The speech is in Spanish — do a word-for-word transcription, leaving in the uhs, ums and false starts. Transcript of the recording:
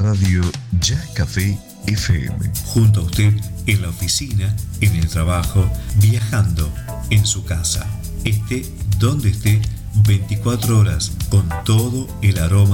Radio Ya Café F M. Junto a usted en la oficina, en el trabajo, viajando, en su casa. Esté donde esté, veinticuatro horas con todo el aroma